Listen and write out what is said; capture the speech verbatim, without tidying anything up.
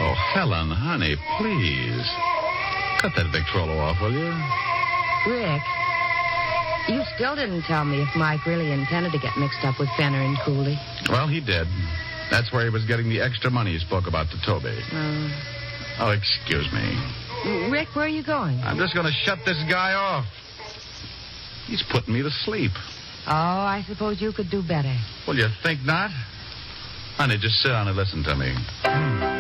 Oh, Helen, honey, please. Cut that Victrola off, will you? Rick, you still didn't tell me if Mike really intended to get mixed up with Fenner and Cooley. Well, he did. That's where he was getting the extra money he spoke about to Toby. Uh, Oh, excuse me. Rick, where are you going? I'm just going to shut this guy off. He's putting me to sleep. Oh, I suppose you could do better. Well, you think not? Honey, just sit down and listen to me.